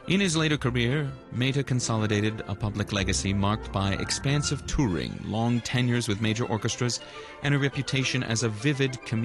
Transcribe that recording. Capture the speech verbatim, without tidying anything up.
In his later career, Mehta consolidated a public legacy marked by expansive touring, long tenures with major orchestras, and a reputation as a vivid comedian.